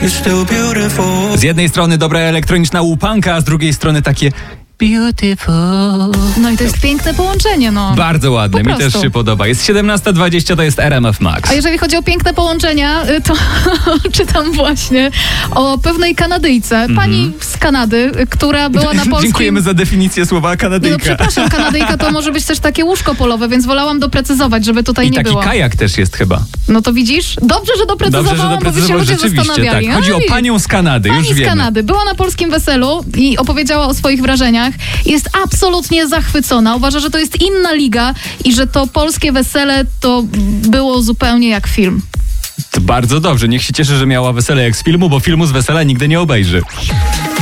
Z jednej strony dobra elektroniczna łupanka, a z drugiej strony takie beautiful. No i to jest piękne połączenie, no. Bardzo ładne, mi też się podoba. Jest 17:20, to jest RMF Max. A jeżeli chodzi o piękne połączenia, to czytam właśnie o pewnej Kanadyjce, pani z Kanady, która była na polskim... Dziękujemy za definicję słowa Kanadyjka. No przepraszam, Kanadyjka to może być też takie łóżko polowe, więc wolałam doprecyzować, żeby tutaj nie było. I taki kajak też jest chyba. No to widzisz? Dobrze, że doprecyzowałam, bo by się ludzie zastanawiali. Tak. Chodzi o panią z Kanady, już wiemy. Pani z Kanady była na polskim weselu i opowiedziała o swoich wrażeniach. Jest absolutnie zachwycona. Uważa, że to jest inna liga i że to polskie wesele to było zupełnie jak film. To bardzo dobrze. Niech się cieszy, że miała wesele jak z filmu, bo filmu z wesela nigdy nie obejrzy.